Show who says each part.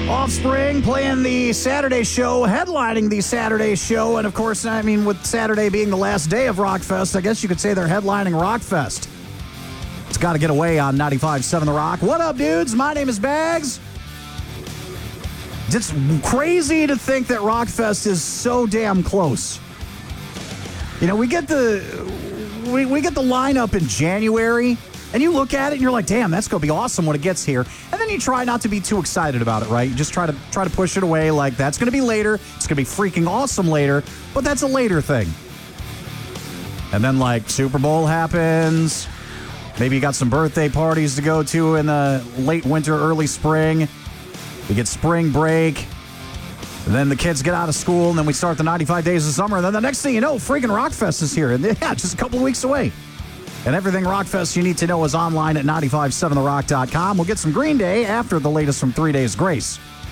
Speaker 1: Offspring playing the Saturday show, headlining the Saturday show, and of course, I mean, with Saturday being the last day of Rockfest, I guess you could say they're headlining Rockfest. It's got to get away on 95.7 The Rock. What up, dudes? My name is Bags. It's crazy to think that Rockfest is so damn close. You know, we get the lineup in January, and you look at it and you're like, damn, that's going to be awesome when it gets here. And then you try not to be too excited about it, right? You just try to push it away like that's going to be later. It's going to be freaking awesome later, but that's a later thing. And then, like, Super Bowl happens. Maybe you got some birthday parties to go to in the late winter, early spring. We get spring break. And then the kids get out of school, and then we start the 95 days of summer. And then the next thing you know, freaking Rockfest is here. And yeah, just a couple of weeks away. And everything Rockfest you need to know is online at 957therock.com. We'll get some Green Day after the latest from 3 Days Grace.